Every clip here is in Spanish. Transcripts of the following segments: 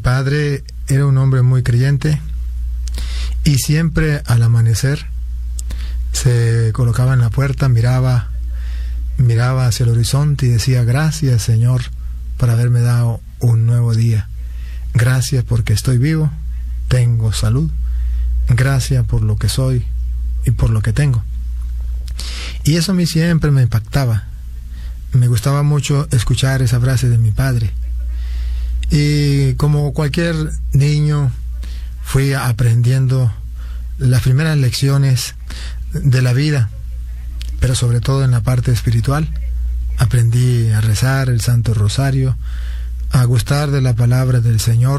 padre era un hombre muy creyente y siempre al amanecer se colocaba en la puerta, miraba hacia el horizonte y decía: gracias, Señor, por haberme dado un nuevo día. Gracias porque estoy vivo, tengo salud. Gracias por lo que soy y por lo que tengo. Y eso a mí siempre me impactaba. Me gustaba mucho escuchar esa frase de mi padre. Y como cualquier niño, fui aprendiendo las primeras lecciones de la vida, pero sobre todo en la parte espiritual. Aprendí a rezar el Santo Rosario, a gustar de la palabra del Señor,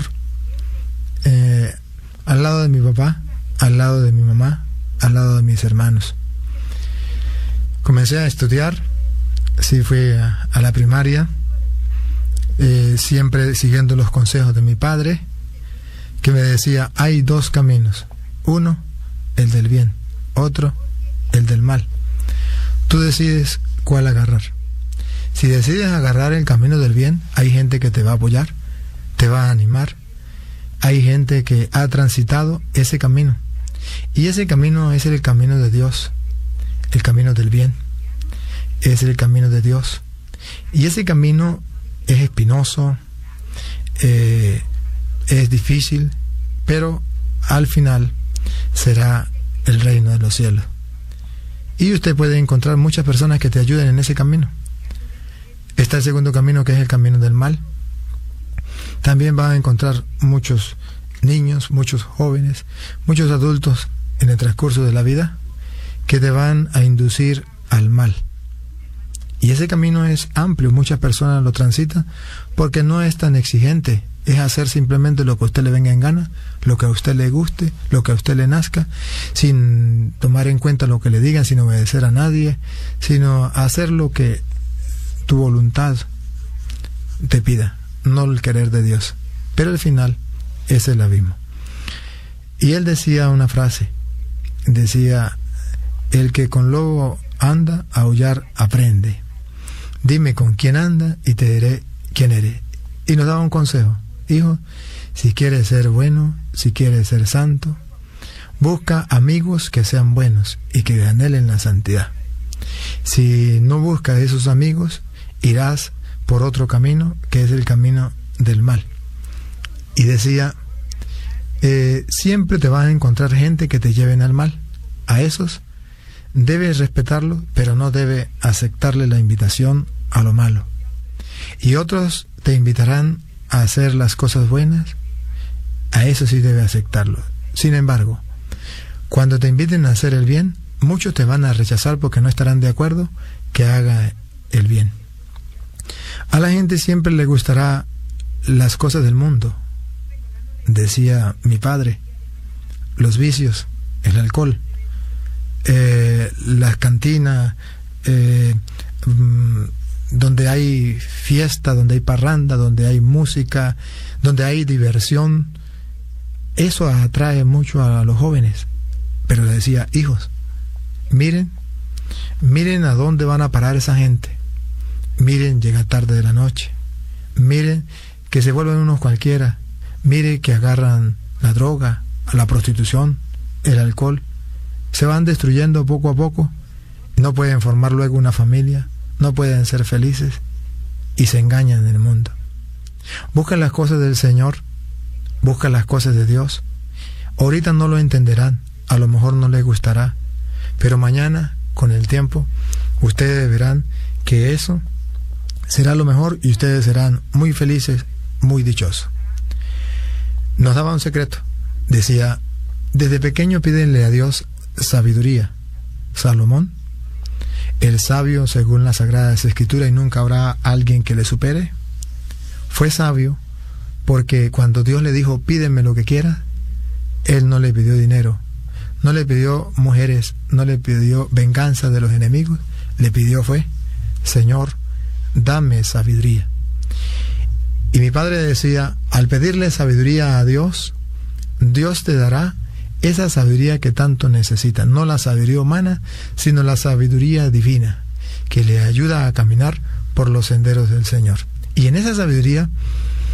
al lado de mi papá, al lado de mi mamá, al lado de mis hermanos. Comencé a estudiar, sí, fui a la primaria, siempre siguiendo los consejos de mi padre, que me decía: hay dos caminos, uno el del bien, otro el del mal. Tú decides cuál agarrar. Si decides agarrar el camino del bien, hay gente que te va a apoyar, te va a animar. Hay gente que ha transitado ese camino, y ese camino es el camino de Dios, el camino del bien, es el camino de Dios. Y ese camino es espinoso, es difícil, pero al final será el reino de los cielos. Y usted puede encontrar muchas personas que te ayuden en ese camino. Está el segundo camino, que es el camino del mal. También va a encontrar muchos niños, muchos jóvenes, muchos adultos en el transcurso de la vida que te van a inducir al mal. Y ese camino es amplio, muchas personas lo transitan porque no es tan exigente, es hacer simplemente lo que a usted le venga en gana, lo que a usted le guste, lo que a usted le nazca, sin tomar en cuenta lo que le digan, sin obedecer a nadie, sino hacer lo que tu voluntad te pida, no el querer de Dios. Pero al final es el abismo. Y él decía una frase, decía: el que con lobo anda, a aullar aprende. Dime con quién anda y te diré quién eres. Y nos daba un consejo: hijo, si quieres ser bueno, si quieres ser santo, busca amigos que sean buenos y que anhelen la santidad. Si no buscas esos amigos, irás por otro camino, que es el camino del mal. Y decía: siempre te vas a encontrar gente que te lleven al mal. A esos debes respetarlos, pero no debes aceptarle la invitación a lo malo. Y otros te invitarán a hacer las cosas buenas, a eso sí debes aceptarlo. Sin embargo, cuando te inviten a hacer el bien, muchos te van a rechazar porque no estarán de acuerdo que haga el bien. A la gente siempre le gustará las cosas del mundo, decía mi padre: los vicios, el alcohol, las cantinas, donde hay fiesta, donde hay parranda, donde hay música, donde hay diversión. Eso atrae mucho a los jóvenes. Pero le decía: hijos, miren a dónde van a parar esa gente. Miren, llega tarde de la noche. Miren que se vuelven unos cualquiera. Miren que agarran la droga, la prostitución, el alcohol. Se van destruyendo poco a poco. No pueden formar luego una familia. No pueden ser felices. Y se engañan en el mundo. Buscan las cosas del Señor. Buscan las cosas de Dios. Ahorita no lo entenderán. A lo mejor no les gustará. Pero mañana, con el tiempo, ustedes verán que eso será lo mejor y ustedes serán muy felices, muy dichosos. Nos daba un secreto. Decía: desde pequeño pídenle a Dios sabiduría. Salomón, el sabio según las Sagradas Escrituras, y nunca habrá alguien que le supere, fue sabio porque cuando Dios le dijo: pídeme lo que quieras, él no le pidió dinero, no le pidió mujeres, no le pidió venganza de los enemigos, le pidió fue: Señor, dame sabiduría. Y mi padre decía: al pedirle sabiduría a Dios, Dios te dará esa sabiduría que tanto necesita, no la sabiduría humana, sino la sabiduría divina, que le ayuda a caminar por los senderos del Señor. Y en esa sabiduría